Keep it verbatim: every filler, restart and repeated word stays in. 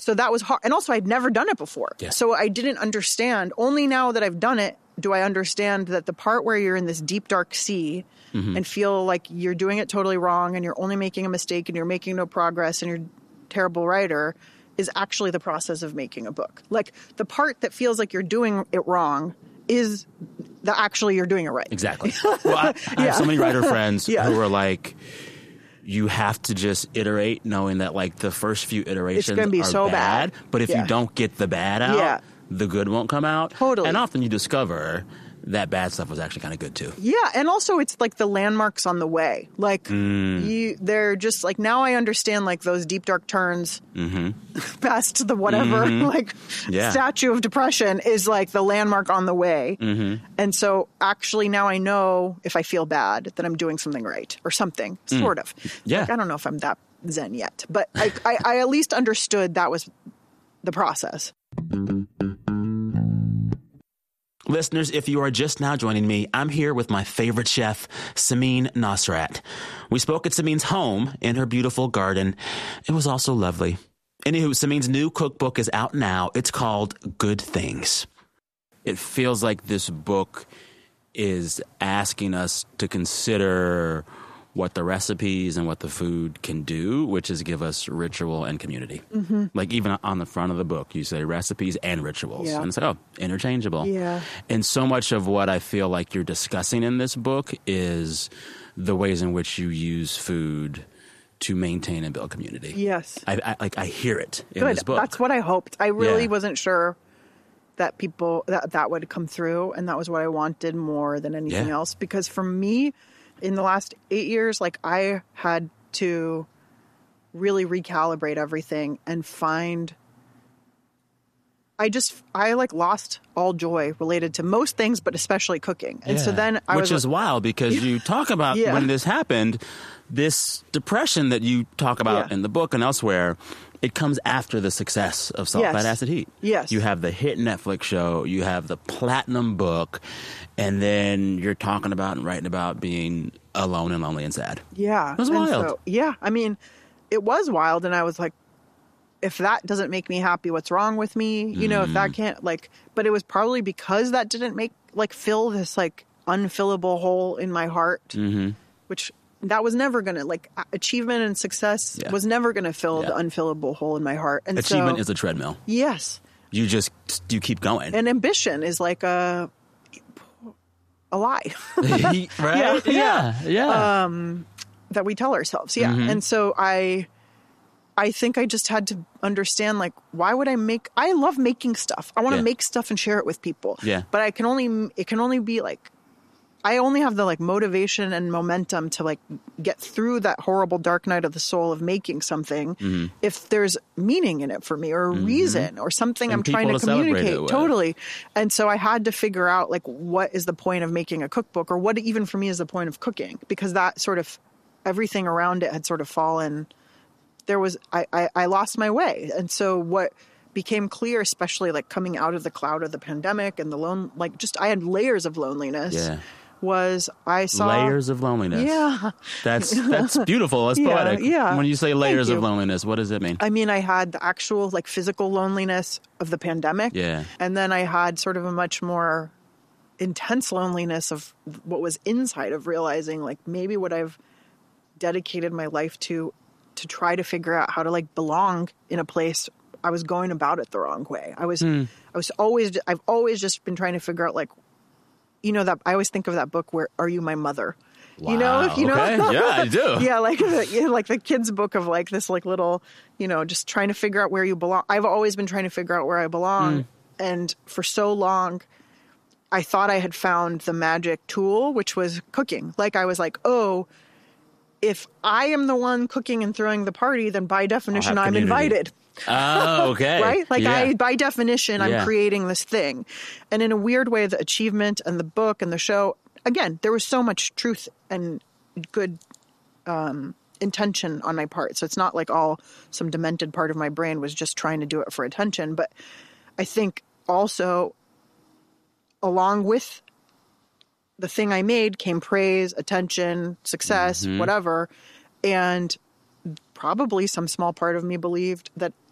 so that was hard. And also I'd never done it before. Yeah. So I didn't understand. Only now that I've done it do I understand that the part where you're in this deep, dark sea mm-hmm. and feel like you're doing it totally wrong and you're only making a mistake and you're making no progress and you're a terrible writer is actually the process of making a book. Like the part that feels like you're doing it wrong is the actually you're doing it right. Exactly. Well, I, I yeah. have so many writer friends yeah. who are like, you have to just iterate knowing that like the first few iterations it's gonna be are so bad, bad. But if yeah. you don't get the bad out, yeah. the good won't come out. Totally. And often you discover that bad stuff was actually kind of good too. Yeah, and also it's like the landmarks on the way. Like mm. you, they're just like now I understand like those deep dark turns mm-hmm. past the whatever mm-hmm. like yeah. statue of depression is like the landmark on the way. Mm-hmm. And so actually now I know if I feel bad that I'm doing something right or something mm. sort of. Yeah, like, I don't know if I'm that zen yet, but I, I, I at least understood that was the process. Listeners, if you are just now joining me, I'm here with my favorite chef, Samin Nosrat. We spoke at Samin's home in her beautiful garden. It was also lovely. Anywho, Samin's new cookbook is out now. It's called Good Things. It feels like this book is asking us to consider what the recipes and what the food can do, which is give us ritual and community. Mm-hmm. Like even on the front of the book, you say recipes and rituals. Yeah. And it's like, oh, interchangeable. Yeah. And so much of what I feel like you're discussing in this book is the ways in which you use food to maintain and build community. Yes. I, I like I hear it in Good. this book. That's what I hoped. I really Yeah. wasn't sure that people, that, that would come through. And that was what I wanted more than anything Yeah. else. Because for me, in the last eight years, like I had to really recalibrate everything and find, I just, I like lost all joy related to most things, but especially cooking. And yeah. so then I Which was is like, wild because you talk about Yeah. when this happened, this depression that you talk about Yeah. in the book and elsewhere, it comes after the success of Salt, Yes. Fat, Acid, Heat. Yes. You have the hit Netflix show, you have the platinum book, and then you're talking about and writing about being alone and lonely and sad. Yeah. It was And wild. So, yeah. I mean, it was wild. And I was like, if that doesn't make me happy, what's wrong with me? You know, if that can't like, but it was probably because that didn't make like fill this like unfillable hole in my heart, Mm-hmm. which that was never going to like achievement and success Yeah. was never going to fill Yeah. the unfillable hole in my heart. And Achievement so, is a treadmill. yes. You just, you keep going. And ambition is like a, a lie. right? Yeah. Yeah. Yeah. um, that we tell ourselves. Yeah. Mhm. And so I, I think I just had to understand, like, why would I make, I love making stuff. I want to Yeah. make stuff and share it with people. Yeah. But I can only, it can only be like, I only have the like motivation and momentum to like get through that horrible dark night of the soul of making something Mhm. if there's meaning in it for me or a reason or something And I'm trying people to to celebrate communicate. it with. Totally. And so I had to figure out like what is the point of making a cookbook or what even for me is the point of cooking, because that sort of everything around it had sort of fallen. There was, I, I, I lost my way. And so what became clear, especially like coming out of the cloud of the pandemic and the lone, like just, I had layers of loneliness. Yeah. Was I saw Layers of loneliness. Yeah. That's that's beautiful. That's Yeah, poetic. yeah. When you say layers Thank of you. loneliness, what does it mean? I mean, I had the actual like physical loneliness of the pandemic. Yeah. And then I had sort of a much more intense loneliness of what was inside of realizing like maybe what I've dedicated my life to, to try to figure out how to like belong in a place. I was going about it the wrong way. I was, Hmm. I was always, I've always just been trying to figure out like, you know, that I always think of that book where Are You My Mother? You know, Wow. if you know, Okay. Yeah, I do. yeah, like yeah, like the kids' book of like this like little, you know, just trying to figure out where you belong. I've always been trying to figure out where I belong, Mm. and for so long, I thought I had found the magic tool, which was cooking. Like I was like, oh, if I am the one cooking and throwing the party, then by definition have I'm community. invited. Oh, okay. Right? Like yeah. I, by definition, I'm Yeah. creating this thing. And in a weird way, the achievement and the book and the show, again, there was so much truth and good um, intention on my part. So it's not like all some demented part of my brain was just trying to do it for attention. But I think also along with the thing I made came praise, attention, success, Mhm. whatever. And probably some small part of me believed that